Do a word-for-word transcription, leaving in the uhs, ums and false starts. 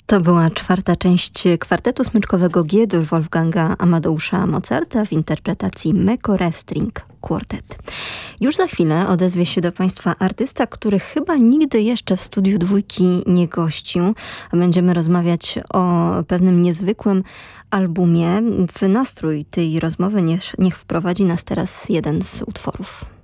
To była czwarta część kwartetu smyczkowego G-dur Wolfganga Amadeusza Mozarta w interpretacji Mekore String Quartet. Już za chwilę odezwie się do Państwa artysta, który chyba nigdy jeszcze w studiu Dwójki nie gościł. Będziemy rozmawiać o pewnym niezwykłym albumie. W nastrój tej rozmowy niech, niech wprowadzi nas teraz jeden z utworów.